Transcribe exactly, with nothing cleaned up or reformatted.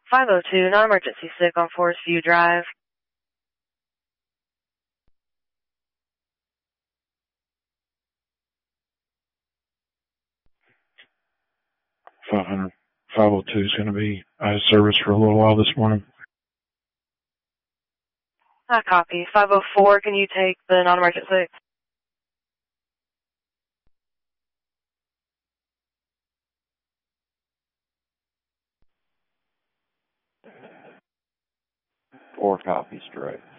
five oh two, non-emergency sick on Forest View Drive. five hundred, five oh two is going to be out of service for a little while this morning. I copy. five oh four, can you take the non-emergency? Four copies, direct.